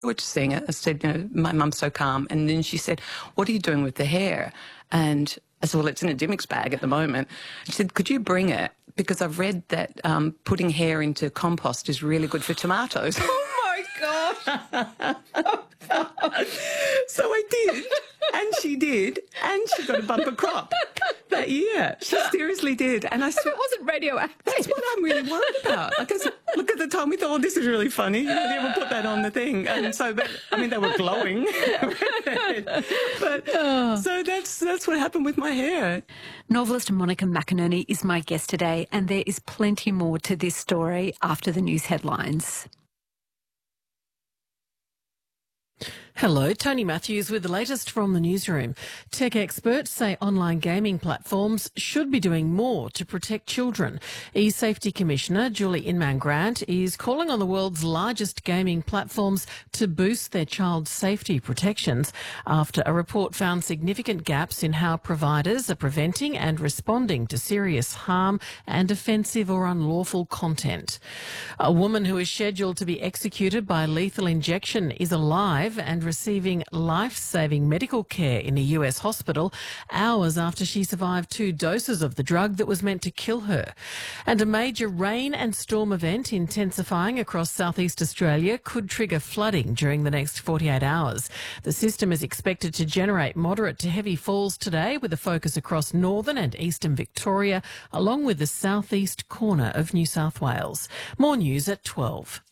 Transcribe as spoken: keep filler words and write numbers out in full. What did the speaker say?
were just seeing it. I said, you know, my mum's so calm. And then she said, what are you doing with the hair? And I said, well, it's in a Dimmicks bag at the moment. She said, could you bring it? Because I've read that um, putting hair into compost is really good for tomatoes. Oh, my gosh. So I did, and she did, and she got a bumper crop that year. She seriously did. And I said, It wasn't radioactive. that's what I'm really worried about. Like I said, look at the time, we thought, oh, this is really funny. You would ever put that on the thing. And so, that, I mean, they were glowing. But so that's that's what happened with my hair. Novelist Monica McInerney is my guest today, and there is plenty more to this story after the news headlines. Hello, Tony Matthews with the latest from the newsroom. Tech experts say online gaming platforms should be doing more to protect children. E-Safety Commissioner Julie Inman-Grant is calling on the world's largest gaming platforms to boost their child safety protections after a report found significant gaps in how providers are preventing and responding to serious harm and offensive or unlawful content. A woman who is scheduled to be executed by lethal injection is alive and receiving life-saving medical care in a U S hospital hours after she survived two doses of the drug that was meant to kill her. And a major rain and storm event intensifying across southeast Australia could trigger flooding during the next forty-eight hours. The system is expected to generate moderate to heavy falls today, with a focus across northern and eastern Victoria, along with the southeast corner of New South Wales. More news at twelve.